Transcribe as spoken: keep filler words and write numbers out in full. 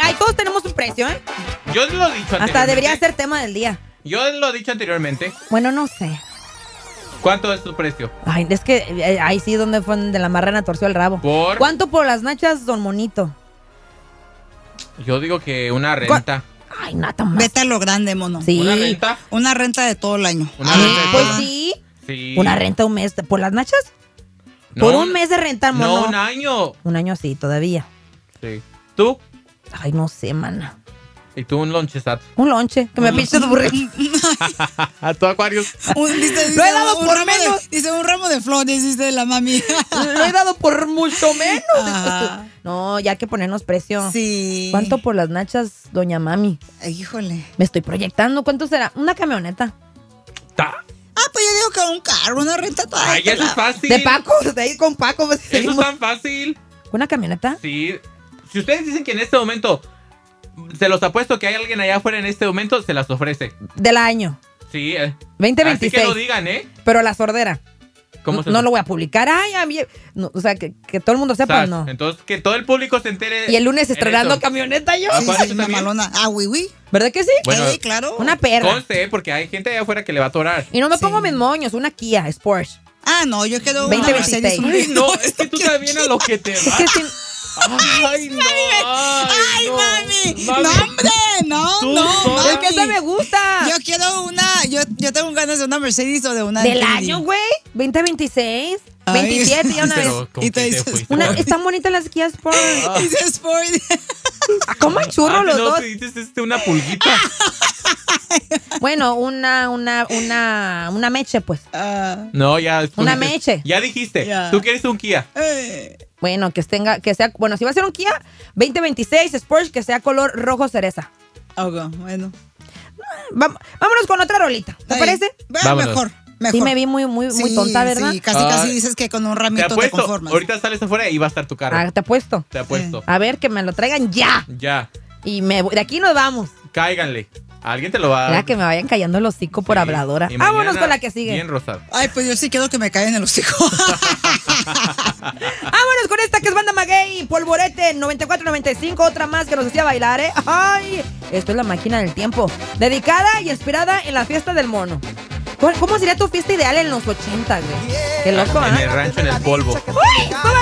Ay, todos tenemos un precio, ¿eh? Yo lo he dicho anteriormente. Hasta debería ser tema del día. Yo lo he dicho anteriormente. Bueno, no sé. ¿Cuánto es tu precio? Ay, es que eh, ahí sí donde fue donde la marrana torció el rabo. ¿Por? ¿Cuánto por las nachas, don Monito? Yo digo que una renta. Ay, nada más. Vete a lo grande, mono. Sí. ¿Una renta? Una renta de todo el año. Una Ah, renta de pues todo. sí. Sí. Una renta un mes. ¿Por las nachas? No, por un mes de renta, mono. No, un año. Un año así, todavía. Sí. ¿Tú? Ay, no sé, mana. ¿Y tú un lonchesat? Un lonche, que me pinche tu burrito. ¿A tu Aquarius? Un, dice, dice, Lo he dado un por ramo menos. De, dice un ramo de flores, dice la mami. Lo he dado por mucho menos. Ajá. No, ya hay que ponernos precio. Sí. ¿Cuánto por las nachas, doña mami? Ay, híjole. Me estoy proyectando. ¿Cuánto será? Una camioneta. Ta. Ah, pues yo digo que un carro, una renta toda. Ay, eso es fácil. De Paco, de ahí con Paco. Pues, Eso es seguimos. tan fácil. ¿Una camioneta? Sí. Si ustedes dicen que en este momento, se los apuesto que hay alguien allá afuera en este momento, se las ofrece. Del año. Sí. Eh. veinte Así veintiséis. que lo digan, ¿eh? Pero la sordera. ¿Cómo No, se no lo voy a publicar. Ay, a mí. No, o sea, que, que todo el mundo sepa, Sas. ¿no? Entonces, que todo el público se entere. Y el lunes en estrenando eso. camioneta yo. Ah, Sí, ¿cuál es sí, tu una también? malona. Ah, oui, oui. ¿Verdad que sí? Bueno, Sí, claro. Una perra. Conste, ¿eh? Porque hay gente allá afuera que le va a atorar. Y no me Sí. pongo mis moños. Una Kia Sport. Ah, no, yo quiero una veinte Mercedes. veintiséis. Ay, no, es que tú también a lo que te Es vas. que sí. Ay, no. Ay, Ay, no. mami. Mami. No, hombre. No, Tú no, sola. mami. Es que esa me gusta. Yo quiero una. Yo, yo tengo ganas de una Mercedes o de una. Del Infiniti. año, güey. veinte veintiséis. Ay. veintisiete, ya una vez. Pero, ¿con Y te qué te dices, fuiste? Una, están bonitas las Kia Sport. Dice Sport. ¿Cómo churro Ah, los no, dos? te dices este, una pulguita. Bueno, una, una, una, una meche, pues. Ah, No, ya. tú Una dices- meche. Ya dijiste. Ya. Tú quieres un Kia. eh. Bueno, que tenga, que sea, bueno, si va a ser un Kia, veinte veintiséis Sport, que sea color rojo cereza. Ok, bueno. Vam- vámonos con otra rolita, ¿te Ay, parece? va, Vámonos. mejor, mejor. Sí, me vi muy, muy, muy Sí, tonta, ¿verdad? Sí, casi, Ay. casi dices que con un Te ramito te, apuesto. conformas. Ahorita sales afuera y va a estar tu carro. Ah, te apuesto. Te apuesto. A ver, que me lo traigan ya. Ya. Y me voy- de aquí nos vamos. Cáiganle. Alguien te lo va a Ya dar. que me vayan callando el hocico por Sí. habladora. Y Vámonos mañana, con la que sigue. Bien rosado. Ay, pues yo sí quiero que me caigan en los hijos. Vámonos con esta que es Banda Maguey, Polvorete noventa y cuatro noventa y cinco, otra más que nos hacía bailar, ¿eh? Ay, esto es la máquina del tiempo, dedicada y inspirada en la fiesta del mono. ¿Cuál- ¿Cómo sería tu fiesta ideal en los ochenta, güey? Qué loco, En ¿eh? el rancho, en el polvo. Uy,